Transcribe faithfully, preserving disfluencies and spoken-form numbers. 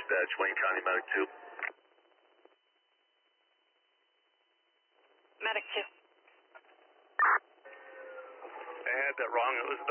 Dispatch, Wayne County Medic two. Medic two. I had that wrong. It was